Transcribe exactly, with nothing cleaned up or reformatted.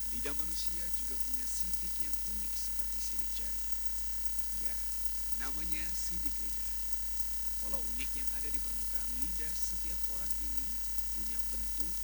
Lidah manusia juga punya sidik yang unik seperti sidik jari. Ya, namanya sidik lidah. Pola unik yang ada di permukaan lidah setiap orang ini punya bentuk